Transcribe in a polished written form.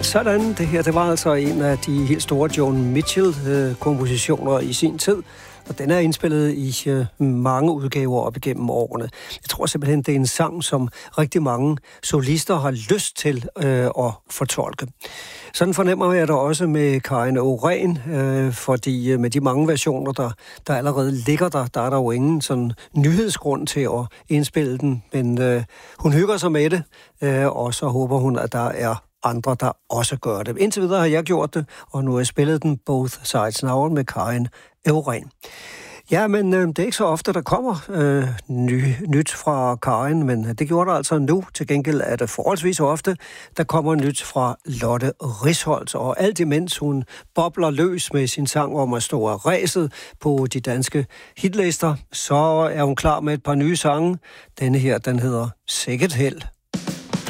Sådan, det her, det var altså en af de helt store Joan Mitchell-kompositioner i sin tid. Og den er indspillet i mange udgaver op igennem årene. Jeg tror simpelthen, det er en sang, som rigtig mange solister har lyst til at fortolke. Sådan fornemmer jeg det også med Karin Orén, fordi med de mange versioner, der allerede ligger der er der jo ingen sådan nyhedsgrund til at indspille den. Men hun hygger sig med det, og så håber hun, at der er andre, der også gør det. Indtil videre har jeg gjort det, og nu har jeg spillet den Both Sides Now med Karin Orén. Ja, men det er ikke så ofte, der kommer nyt fra Karin, men det gjorde der altså nu. Til gengæld er det forholdsvis ofte, der kommer nyt fra Lotte Risholdt. Og alt imens hun bobler løs med sin sang om at stå af ræset på de danske hitlister, så er hun klar med et par nye sange. Denne her, den hedder Sikkert Held.